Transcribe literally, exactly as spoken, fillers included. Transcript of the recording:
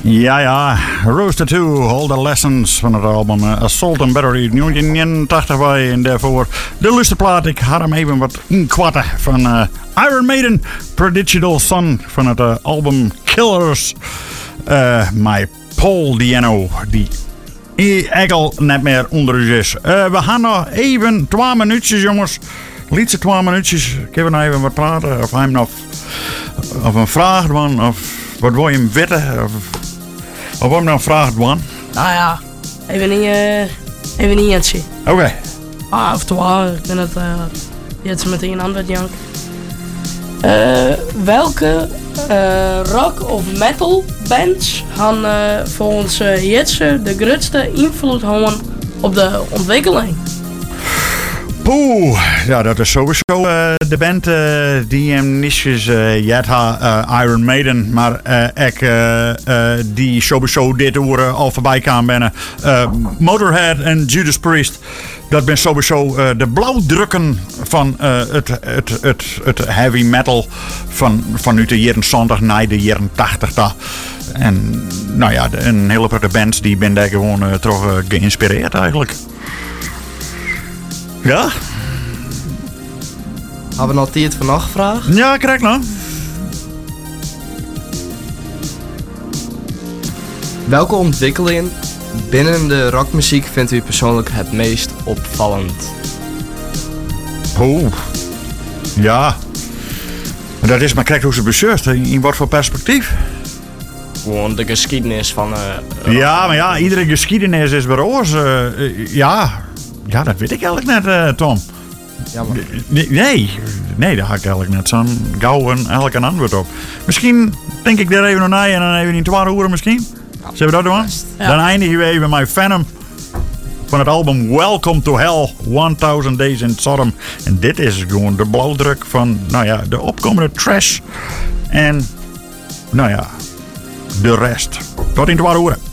Ja, ja. Roaster two, All the Lessons van het album uh, Assault and Battery negentien eenentachtig bij. En daarvoor de luisterplaat. Ik had hem even wat inkwatten van uh, Iron Maiden, Prodigal Son van het uh, album Killers. Uh, my Paul Diano, die eigenlijk net meer onder u is. Uh, we gaan nog even twee minuutjes, jongens. Lietse twee minuutjes. Ik heb nog even wat praten. Of hij nog of een vraag doen. Of wat wil je hem weten? Of, of wat hem nou vraagt doen. Nou ja, even niet, uh, even niet eentje. Oké. Okay. Ah, of twee. Ik ben het uh, jetzt meteen antwoord, Jank. Uh, welke uh, rock of metal bands gaan uh, volgens uh, Jitse de grootste invloed hebben op de ontwikkeling? Poeh, ja, dat is sowieso uh, de band uh, die hem niet is uh, jet ha, uh, Iron Maiden, maar uh, ik uh, uh, die sowieso dit uur al voorbij kan binnen. Uh, Motorhead en Judas Priest. Dat ben sowieso uh, de blauwdrukken van uh, het, het, het, het heavy metal van, vanuit de jaren zeventig naar de jaren tachtig. En nou ja, de, een hele paar bands die ben daar gewoon uh, toch uh, geïnspireerd eigenlijk. Ja? Hebben we nog tijd voor nog vraag? Ja, krijg nou. Welke ontwikkeling binnen de rockmuziek vindt u persoonlijk het meest opvallend? Oeh. Ja. Dat is maar kijk hoe ze bestuurt. In wat voor perspectief? Gewoon de geschiedenis van... Uh, ja, maar ja, iedere geschiedenis is bij ons. Uh, uh, ja... Ja, dat weet ik eigenlijk net, uh, Tom. Ja, maar... Nee, nee, daar ga ik eigenlijk net zo'n gauw een, eigenlijk een antwoord op. Misschien denk ik daar even nog naar en dan even in twaalf uur misschien. Ja. Zullen we dat doen? Ja. Dan eindigen we even met Venom van het album Welcome to Hell, honderd Days in Sodom. En dit is gewoon de blauwdruk van, nou ja, de opkomende trash. En, nou ja, de rest. Tot in twaalf uur.